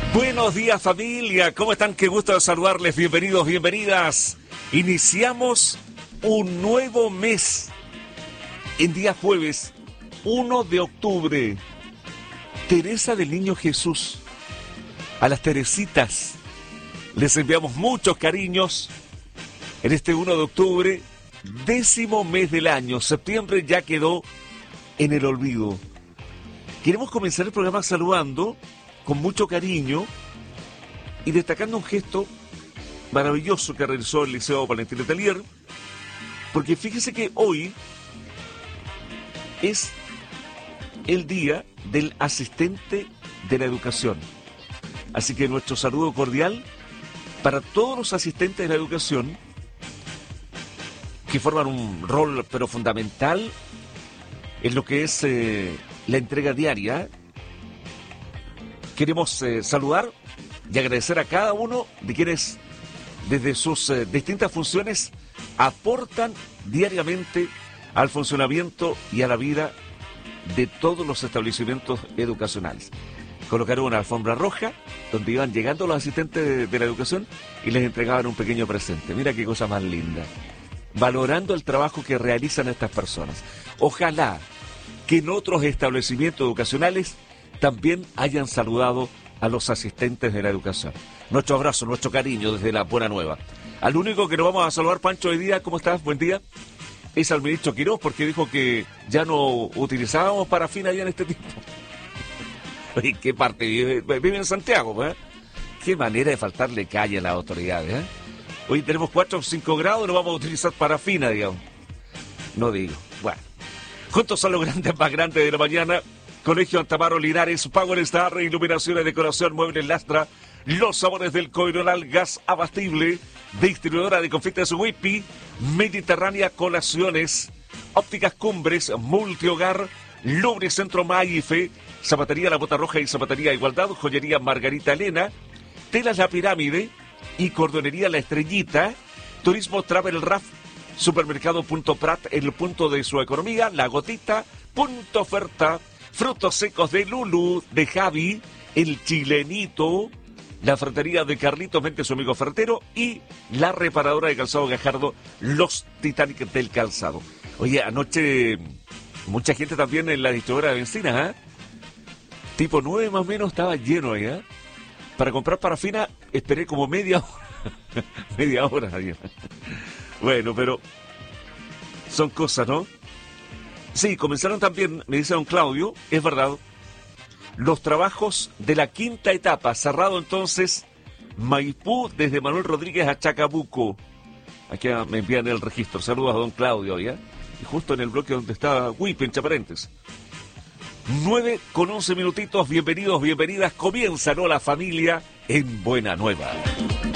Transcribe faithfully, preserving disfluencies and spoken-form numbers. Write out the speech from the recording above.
Buenos días, familia, ¿cómo están? Qué gusto de saludarles, bienvenidos, bienvenidas. Iniciamos un nuevo mes en día jueves, primero de octubre. Teresa del Niño Jesús. A las Teresitas les enviamos muchos cariños en este primero de octubre, décimo mes del año. Septiembre ya quedó en el olvido. Queremos comenzar el programa saludando con mucho cariño y destacando un gesto maravilloso que realizó el Liceo Valentín Letelier, porque fíjese que hoy es el día del asistente de la educación. Así que nuestro saludo cordial para todos los asistentes de la educación que forman un rol pero fundamental en lo que es eh, la entrega diaria. Queremos eh, saludar y agradecer a cada uno de quienes desde sus eh, distintas funciones aportan diariamente al funcionamiento y a la vida de todos los establecimientos educacionales. Colocaron una alfombra roja donde iban llegando los asistentes de, de la educación y les entregaban un pequeño presente. Mira qué cosa más linda. Valorando el trabajo que realizan estas personas. Ojalá que en otros establecimientos educacionales también hayan saludado a los asistentes de la educación. Nuestro abrazo, nuestro cariño desde la Buena Nueva. Al único que nos vamos a saludar, Pancho, hoy día, ¿cómo estás? Buen día. Es al ministro Quiroz, porque dijo que ya no utilizábamos parafina ya en este tiempo. Oye, ¿qué parte vive? Vive en Santiago, ¿eh? Qué manera de faltarle calle a las autoridades, ¿eh? Hoy tenemos cuatro o cinco grados, no vamos a utilizar parafina, digamos. No digo. Bueno. Juntos a los grandes más grandes de la mañana. Colegio Antamaro Linares, Power Star, iluminaciones, decoración, muebles Lastra, los sabores del Coironal, gas abastible, distribuidora de confites Whippy, Mediterránea Colaciones, ópticas Cumbres, multihogar, Lubricentro Maife, zapatería La Bota Roja y zapatería Igualdad, joyería Margarita Elena, telas La Pirámide y cordonería La Estrellita, turismo Travel Raf, supermercado Punto Prat, el punto de su economía, La Gotita, punto oferta, frutos secos de Lulu, de Javi, el Chilenito, la ferretería de Carlitos Mente, su amigo ferretero, y la reparadora de calzado Gajardo, los Titanic del calzado. Oye, anoche mucha gente también en la distribuidora de bencinas, ¿eh? Tipo nueve más o menos estaba lleno ahí, ¿eh? Para comprar parafina esperé como media hora. media hora. Bueno, pero son cosas, ¿no? Sí, comenzaron también, me dice don Claudio, es verdad, los trabajos de la quinta etapa, cerrado entonces Maipú desde Manuel Rodríguez a Chacabuco. Aquí me envían el registro. Saludos a don Claudio, ¿ya? Y justo en el bloque donde está Whippy, entre paréntesis. nueve con once minutitos, bienvenidos, bienvenidas, comienza, ¿no?, la familia en Buena Nueva.